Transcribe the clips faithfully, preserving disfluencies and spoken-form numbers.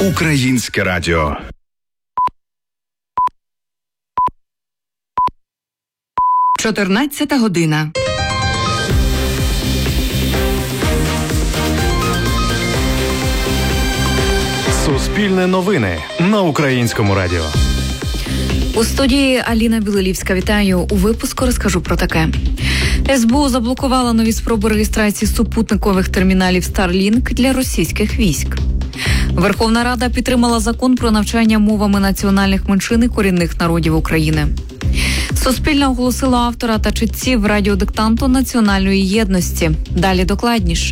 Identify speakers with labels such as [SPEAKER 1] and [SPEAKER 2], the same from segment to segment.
[SPEAKER 1] Українське радіо.
[SPEAKER 2] чотирнадцята година.
[SPEAKER 3] Суспільне новини на Українському радіо.
[SPEAKER 4] У студії Аліна Білолівська. Вітаю. У випуску розкажу про таке. ес бе у заблокувала нові спроби реєстрації супутникових терміналів Starlink для російських військ. Верховна Рада підтримала закон про навчання мовами національних меншин і корінних народів України. Суспільне оголосило автора та читців радіодиктанту національної єдності. Далі докладніше.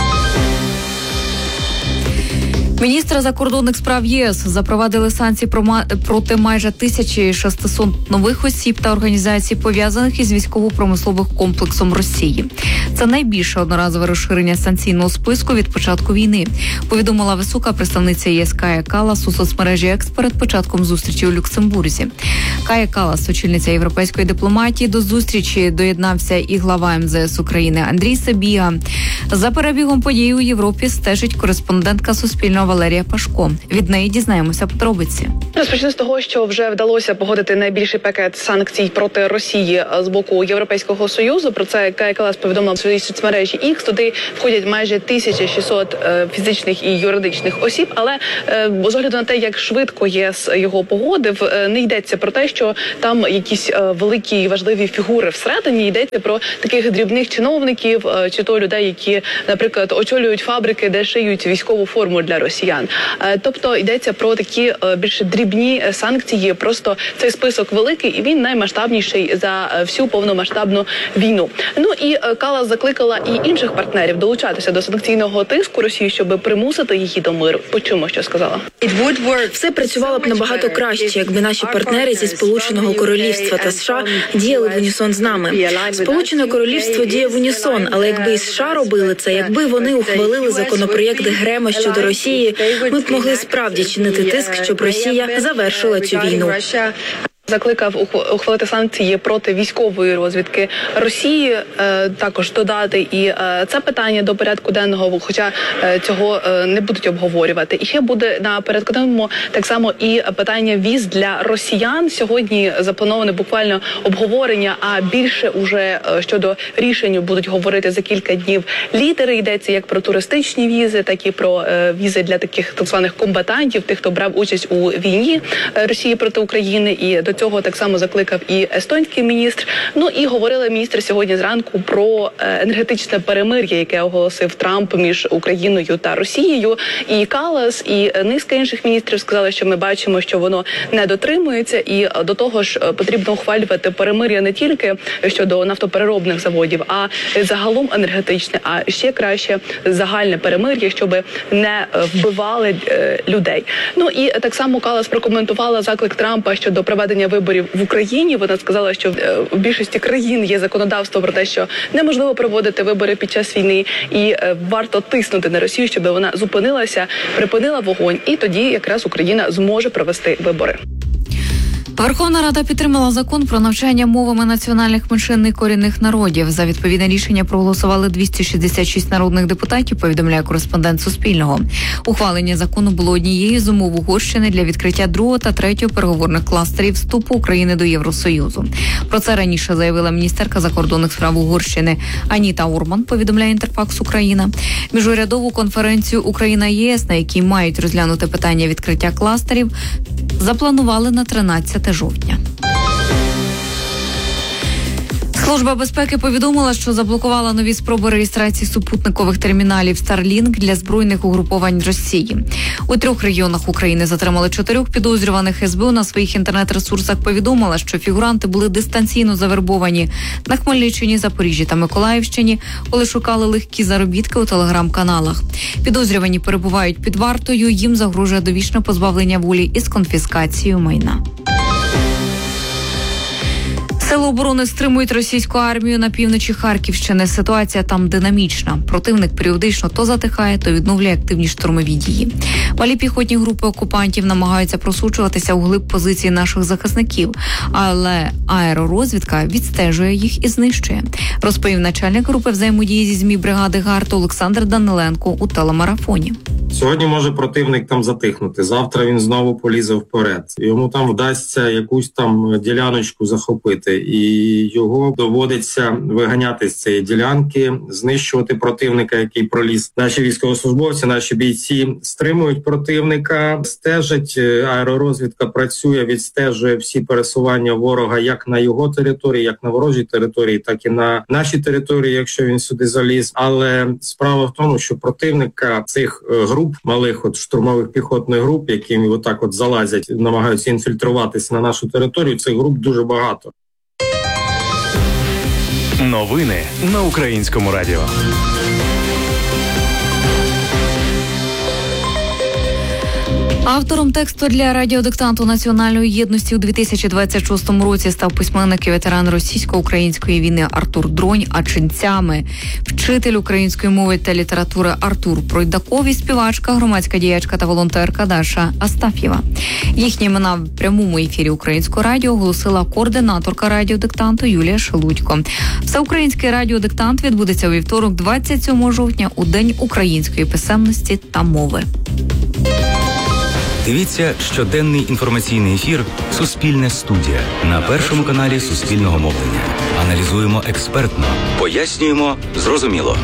[SPEAKER 4] Міністри закордонних справ ЄС запровадили санкції проти майже тисячі шестисот нових осіб та організацій, пов'язаних із військово-промисловим комплексом Росії. Це найбільше одноразове розширення санкційного списку від початку війни, повідомила висока представниця ЄС Кая Калас у соцмережі Екс перед початком зустрічі у Люксембурзі. Кая Калас, очільниця європейської дипломатії, до зустрічі доєднався і глава ем зе ес України Андрій Сабіга. За перебігом подій у Європі стежить кореспондентка Суспільного Валерія Пашко. Від неї дізнаємося подробиці.
[SPEAKER 5] Розпочну з того, що вже вдалося погодити найбільший пакет санкцій проти Росії з боку Європейського Союзу. Про це Кая Калас повідомила в своїй соцмережі X. Туди входять майже тисяча шістсот фізичних і юридичних осіб. Але з огляду на те, як швидко ЄС його погодив, не йдеться про те, що там якісь великі і важливі фігури всередині. Йдеться про таких дрібних чиновників, чи то людей, які, наприклад, очолюють фабрики, де шиють військову форму для росіян. Тобто йдеться про такі більше дрібні санкції. Просто цей список великий, і він наймасштабніший за всю повномасштабну війну. Ну і Калас закликала і інших партнерів долучатися до санкційного тиску Росії, щоб примусити її до миру. Почуємо, що сказала.
[SPEAKER 6] Все працювало б набагато краще, якби наші партнери зі Сполученого Королівства та США діяли в унісон з нами. Сполучене Королівство діє в унісон, але якби і США робили це, якби вони ухвалили законопроєкт Грема щодо Росії, ми б могли справді чинити тиск, щоб Росія завершила цю війну.
[SPEAKER 5] Закликав ухвалити санкції проти військової розвідки Росії, також додати і це питання до порядку денного, хоча цього не будуть обговорювати. І ще буде на порядку денному так само і питання віз для росіян. Сьогодні заплановане буквально обговорення, а більше уже щодо рішень будуть говорити за кілька днів лідери. Йдеться як про туристичні візи, так і про візи для таких так званих комбатантів, тих, хто брав участь у війні Росії проти України. І до цього так само закликав і естонський міністр. Ну і говорили міністри сьогодні зранку про енергетичне перемир'я, яке оголосив Трамп між Україною та Росією. І Калас, і низка інших міністрів сказали, що ми бачимо, що воно не дотримується. І до того ж потрібно ухвалювати перемир'я не тільки щодо нафтопереробних заводів, а загалом енергетичне, а ще краще загальне перемир'я, щоб не вбивали людей. Ну і так само Калас прокоментувала заклик Трампа щодо проведення виборів в Україні. Вона сказала, що в більшості країн є законодавство про те, що неможливо проводити вибори під час війни, і варто тиснути на Росію, щоб вона зупинилася, припинила вогонь, і тоді якраз Україна зможе провести вибори.
[SPEAKER 4] Верховна Рада підтримала закон про навчання мовами національних меншин і корінних народів. За відповідне рішення проголосували двісті шістдесят шість народних депутатів, повідомляє кореспондент Суспільного. Ухвалення закону було однією з умов Угорщини для відкриття другого та третього переговорних кластерів вступу України до Євросоюзу. Про це раніше заявила міністерка закордонних справ Угорщини Аніта Урман, повідомляє Інтерфакс Україна. Міжурядову конференцію Україна-ЄС, на якій мають розглянути питання відкриття кластерів, запланували на тринадцяте жовтня. Служба безпеки повідомила, що заблокувала нові спроби реєстрації супутникових терміналів Starlink для збройних угруповань Росії. У трьох регіонах України затримали чотирьох підозрюваних. ес бе у на своїх інтернет-ресурсах повідомила, що фігуранти були дистанційно завербовані на Хмельниччині, Запоріжжі та Миколаївщині, коли шукали легкі заробітки у телеграм-каналах. Підозрювані перебувають під вартою, їм загрожує довічне позбавлення волі із конфіскацією майна. Сили оборони стримують російську армію на півночі Харківщини. Ситуація там динамічна. Противник періодично то затихає, то відновлює активні штурмові дії. Малі піхотні групи окупантів намагаються просучуватися у глиб позиції наших захисників, але аеророзвідка відстежує їх і знищує, розповів начальник групи взаємодії зі ЗМІ бригади ГАРД Олександр Даниленко у телемарафоні.
[SPEAKER 1] Сьогодні може противник там затихнути, завтра він знову полізе вперед. Йому там вдасться якусь там діляночку захопити, і його доводиться виганяти з цієї ділянки, знищувати противника, який проліз. Наші військовослужбовці, наші бійці стримують противника, стежать, аеророзвідка працює, відстежує всі пересування ворога як на його території, як на ворожій території, так і на нашій території, якщо він сюди заліз. Але справа в тому, що противника цих груп, малих от штурмових піхотних груп, які отак от залазять, намагаються інфільтруватися на нашу територію, цих груп дуже багато.
[SPEAKER 3] Новини на Українському радіо.
[SPEAKER 4] Автором тексту для радіодиктанту Національної єдності у дві тисячі двадцять шостому році став письменник і ветеран російсько-української війни Артур Дронь, а ченцями вчитель української мови та літератури Артур Пройдаков і співачка, громадська діячка та волонтерка Даша Астаф'єва. Їхні імена в прямому ефірі Українського радіо оголосила координаторка радіодиктанту Юлія Шелудько. Всеукраїнський радіодиктант відбудеться у вівторок, двадцять сьомого жовтня, у День української писемності та мови.
[SPEAKER 2] Дивіться щоденний інформаційний ефір «Суспільне студія» на Першому каналі Суспільного мовлення. Аналізуємо експертно, пояснюємо зрозуміло.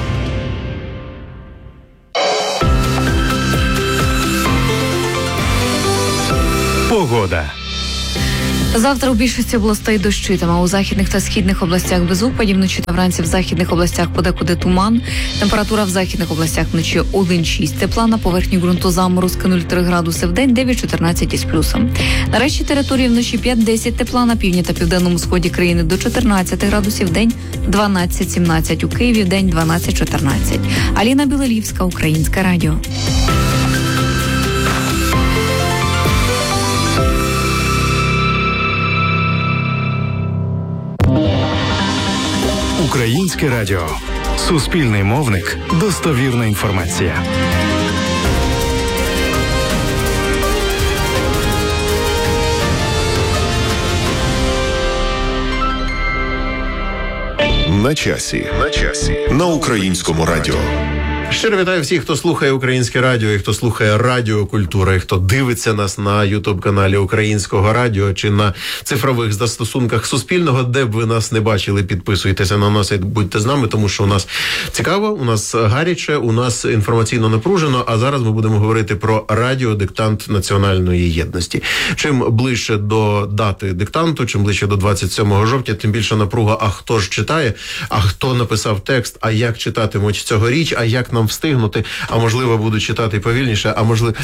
[SPEAKER 3] Погода.
[SPEAKER 4] Завтра у більшості областей дощитиме. У західних та східних областях без опадів, вночі та вранці в західних областях подекуди туман. Температура в західних областях вночі один-шість тепла, на поверхні ґрунту заморозки нуль-три градуси в день, дев'ять-чотирнадцять із плюсом. На решті території вночі п'ять-десять тепла, на півдні та південному сході країни до чотирнадцять градусів в день, дванадцять-сімнадцять у Києві в день, дванадцять-чотирнадцять. Аліна Білолівська, Українське радіо.
[SPEAKER 3] Українське радіо. Суспільний мовник. Достовірна інформація.
[SPEAKER 7] На часі. На часі. На Українському радіо.
[SPEAKER 8] Щиро вітаю всіх, хто слухає Українське радіо, і хто слухає Радіо Культура, і хто дивиться нас на ютуб-каналі Українського радіо чи на цифрових застосунках Суспільного, де б ви нас не бачили, підписуйтеся на нас і будьте з нами, тому що у нас цікаво, у нас гаряче, у нас інформаційно напружено, а зараз ми будемо говорити про радіодиктант Національної єдності. Чим ближче до дати диктанту, чим ближче до двадцять сьомого жовтня, тим більше напруга, а хто ж читає, а хто написав текст, а як читатимуть цьогоріч, а як нам встигнути, а можливо буду читати повільніше, а можливо...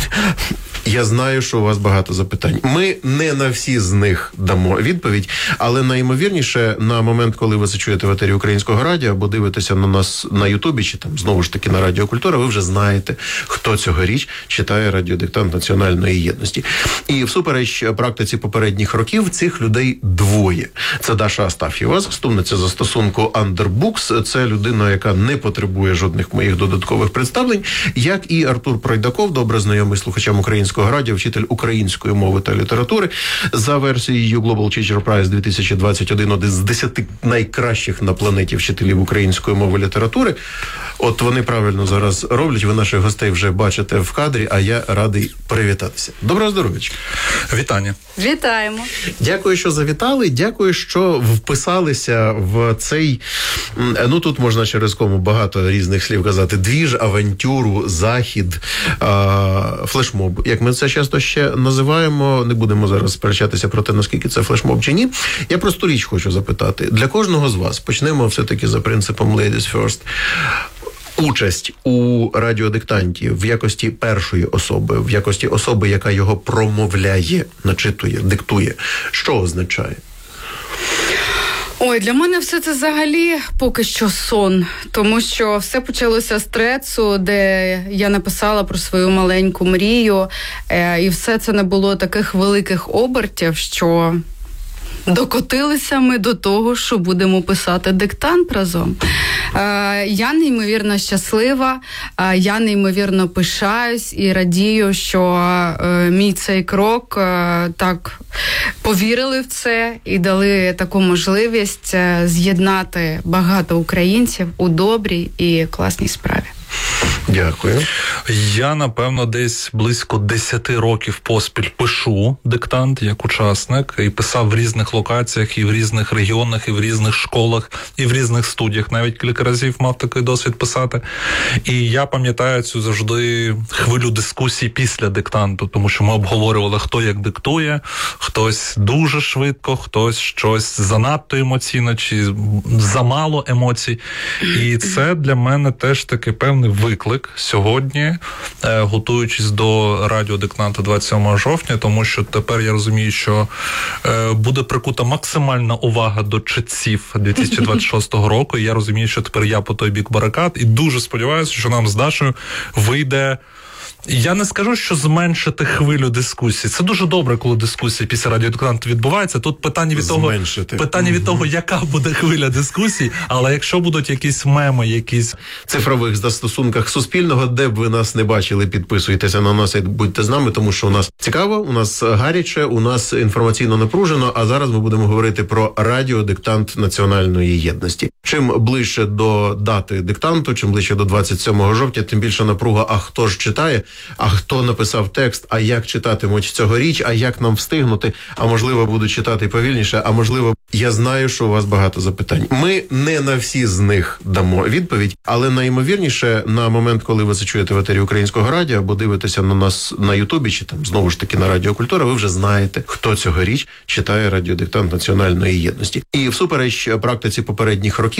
[SPEAKER 8] Я знаю, що у вас багато запитань. Ми не на всі з них дамо відповідь, але найімовірніше на момент, коли ви зачуєте в етері Українського радіо або дивитеся на нас на Ютубі, чи там знову ж таки на Радіо Культура, ви вже знаєте, хто цьогоріч читає радіодиктант Національної єдності. І всупереч практиці попередніх років цих людей двоє. Це Даша Астаф'єва, заступниця застосунку Underbooks. Це людина, яка не потребує жодних моїх додаткових представлень, як і Артур Пройдаков, добре знайомий слухачам Українського радіо, вчитель української мови та літератури. За версією Global Teacher Prize дві тисячі двадцять один, один з десяти найкращих на планеті вчителів української мови і літератури. От вони правильно зараз роблять, ви наших гостей вже бачите в кадрі, а я радий привітатися. Доброго здоров'ячка.
[SPEAKER 9] Вітання.
[SPEAKER 10] Вітаємо.
[SPEAKER 8] Дякую, що завітали, дякую, що вписалися в цей, ну тут можна через кому багато різних слів казати, двіж, авантюру, захід, флешмоб, як ми це часто ще називаємо. Не будемо зараз сперечатися про те, наскільки це флешмоб чи ні. Я просту річ хочу запитати. Для кожного з вас, почнемо все-таки за принципом ladies first, участь у радіодиктанті в якості першої особи, в якості особи, яка його промовляє, начитує, диктує, що означає?
[SPEAKER 10] Ой, для мене все це взагалі поки що сон, тому що все почалося з трецу, де я написала про свою маленьку мрію, і все це не було таких великих обертів, що докотилися ми до того, що будемо писати диктант разом. Е, я неймовірно щаслива, е, я неймовірно пишаюсь і радію, що е, мій цей крок е, так повірили в це і дали таку можливість е, з'єднати багато українців у добрій і класній справі.
[SPEAKER 8] Дякую.
[SPEAKER 9] Я, напевно, десь близько десять років поспіль пишу диктант як учасник і писав в різних локаціях, і в різних регіонах, і в різних школах, і в різних студіях. Навіть кілька разів мав такий досвід писати. І я пам'ятаю цю завжди хвилю дискусій після диктанту, тому що ми обговорювали, хто як диктує, хтось дуже швидко, хтось щось занадто емоційно, чи замало емоцій. І це для мене теж такий певний виклик сьогодні, готуючись до радіодиктанту двадцять сьомого жовтня, тому що тепер я розумію, що буде прикута максимальна увага до читців дві тисячі двадцять шостого року, і я розумію, що тепер я по той бік барикад, і дуже сподіваюся, що нам з Дашою вийде. Я не скажу, що зменшити хвилю дискусій. Це дуже добре, коли дискусія після радіодиктанту відбувається. Тут питання від того, питання від того, яка буде хвиля дискусій, але якщо будуть якісь меми, якісь
[SPEAKER 8] цифрових застосунках Суспільного, де б ви нас не бачили, підписуйтеся на нас і будьте з нами, тому що у нас цікаво, у нас гаряче, у нас інформаційно напружено, а зараз ми будемо говорити про радіодиктант національної єдності. Чим ближче до дати диктанту, чим ближче до двадцять сьомого жовтня, тим більше напруга, а хто ж читає, а хто написав текст, а як читатимуть цьогоріч, а як нам встигнути, а можливо будуть читати повільніше, а можливо, я знаю, що у вас багато запитань. Ми не на всі з них дамо відповідь, але найімовірніше на момент, коли ви це чуєте в етері Українського радіо або дивитеся на нас на Ютубі, чи там знову ж таки на Радіо Культура, ви вже знаєте, хто цьогоріч читає радіодиктант національної єдності. І всупереч практиці попередніх років,